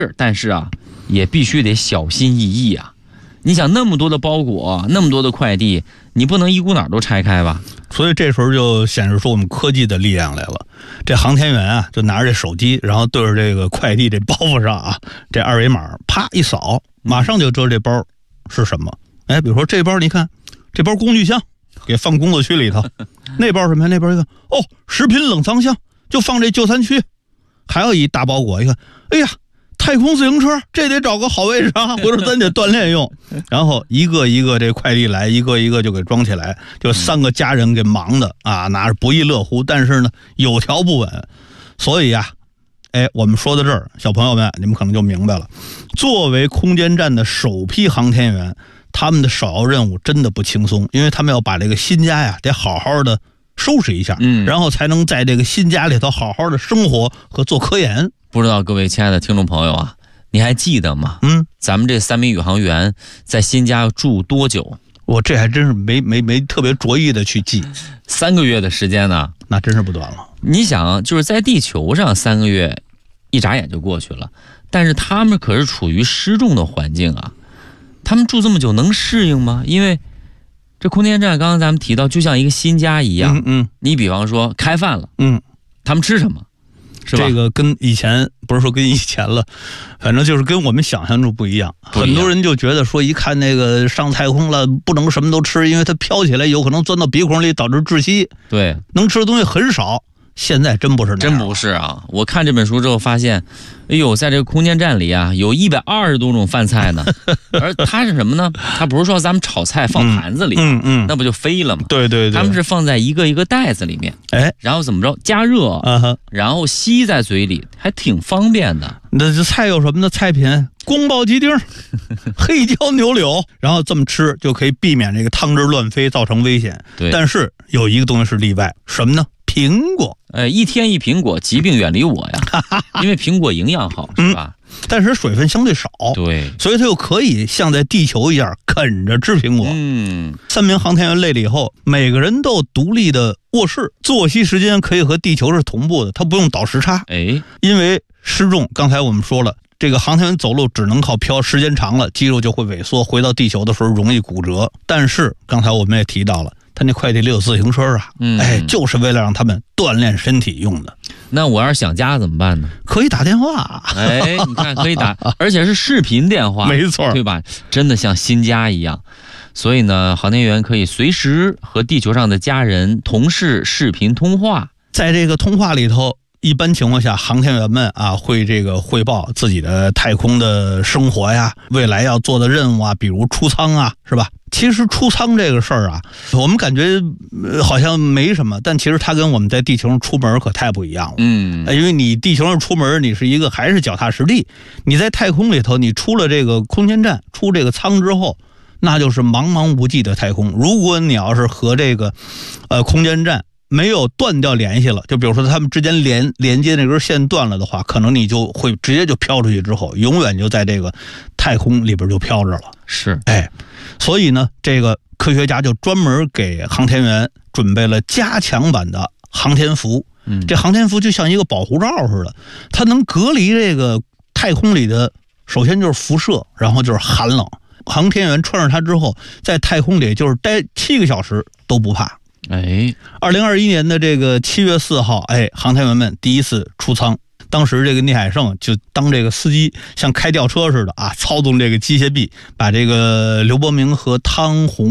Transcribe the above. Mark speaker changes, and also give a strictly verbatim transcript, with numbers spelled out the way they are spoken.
Speaker 1: 但是啊，也必须得小心翼翼啊。你想那么多的包裹，那么多的快递，你不能一股脑都拆开吧？
Speaker 2: 所以这时候就显示出我们科技的力量来了。这航天员啊，就拿着这手机，然后对着这个快递这包袱上啊，这二维码啪一扫，马上就知道这包是什么。哎，比如说这包，你看这包工具箱，给放工作区里头；那包什么呀？那包一看，哦，食品冷藏箱，就放这就餐区。还有一大包裹，一看，哎呀，太空自行车，这得找个好位置啊，回头咱得锻炼用。然后一个一个这快递来，一个一个就给装起来，就三个家人给忙的啊，拿着不亦乐乎。但是呢，有条不紊。所以呀、啊，哎，我们说到这儿，小朋友们，你们可能就明白了。作为空间站的首批航天员，他们的首要任务真的不轻松，因为他们要把这个新家呀，得好好的收拾一下，嗯，然后才能在这个新家里头好好的生活和做科研。
Speaker 1: 不知道各位亲爱的听众朋友啊，你还记得吗？嗯，咱们这三名宇航员在新家要住多久？
Speaker 2: 我这还真是没没没特别着意的去记。
Speaker 1: 三个月的时间呢，
Speaker 2: 那真是不短了。
Speaker 1: 你想，就是在地球上三个月，一眨眼就过去了，但是他们可是处于失重的环境啊，他们住这么久能适应吗？因为这空间站刚刚咱们提到，就像一个新家一样。嗯嗯，你比方说开饭了，嗯，他们吃什么？是吧？
Speaker 2: 这个跟以前不是说跟以前了，反正就是跟我们想象中不一样。不一样，很多人就觉得说，一看那个上太空了，不能什么都吃，因为它飘起来有可能钻到鼻孔里导致窒息。
Speaker 1: 对，
Speaker 2: 能吃的东西很少。现在真不是那样，
Speaker 1: 真不是啊！我看这本书之后发现，哎呦，在这个空间站里啊，有一百二十多种饭菜呢。而它是什么呢？它不是说咱们炒菜放盘子里，嗯 嗯, 嗯，那不就飞了吗？
Speaker 2: 对对对，
Speaker 1: 他们是放在一个一个袋子里面，哎，然后怎么着加热，啊、然后吸在嘴里，还挺方便的。
Speaker 2: 那这菜有什么呢？菜品宫保鸡丁、黑椒牛柳，然后这么吃就可以避免这个汤汁乱飞造成危险。
Speaker 1: 对，
Speaker 2: 但是有一个东西是例外，什么呢？苹果。
Speaker 1: 呃，一天一苹果，疾病远离我呀，因为苹果营养好，是吧？
Speaker 2: 嗯，但是水分相对少，
Speaker 1: 对，
Speaker 2: 所以它又可以像在地球一样啃着吃苹果。嗯，三名航天员累了以后，每个人都有独立的卧室，作息时间可以和地球是同步的，它不用倒时差。哎，因为失重，刚才我们说了，这个航天员走路只能靠飘，时间长了肌肉就会萎缩，回到地球的时候容易骨折。但是刚才我们也提到了，他那快递里有自行车啊，嗯，哎，就是为了让他们锻炼身体用的。
Speaker 1: 那我要是想家怎么办呢？
Speaker 2: 可以打电话，
Speaker 1: 哎，你看可以打，而且是视频电话，
Speaker 2: 没错，
Speaker 1: 对吧？真的像新家一样。所以呢，航天员可以随时和地球上的家人、同事视频通话。
Speaker 2: 在这个通话里头，一般情况下，航天员们啊会这个汇报自己的太空的生活呀，未来要做的任务啊，比如出舱啊，是吧？其实出舱这个事儿啊，我们感觉、呃、好像没什么，但其实它跟我们在地球上出门可太不一样了。嗯，因为你地球上出门，你是一个还是脚踏实地；你在太空里头，你出了这个空间站，出这个舱之后，那就是茫茫无际的太空。如果你要是和这个呃空间站没有断掉联系了，就比如说他们之间连连接那根线断了的话，可能你就会直接就飘出去，之后永远就在这个太空里边就飘着了。
Speaker 1: 是，
Speaker 2: 哎，所以呢，这个科学家就专门给航天员准备了加强版的航天服。嗯，这航天服就像一个保护罩似的，它能隔离这个太空里的，首先就是辐射，然后就是寒冷。航天员穿上它之后，在太空里就是待七个小时都不怕。哎，二零二一年的这个七月四号，哎，航天员们第一次出舱。当时这个聂海胜就当这个司机，像开吊车似的啊，操纵这个机械臂，把这个刘伯明和汤洪